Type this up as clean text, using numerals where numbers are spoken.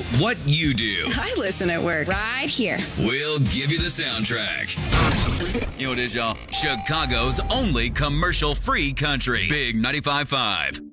what you do. I listen at work. Right here. We'll give you the soundtrack. You know what it is, y'all? Chicago's only commercial-free country. Big 95.5.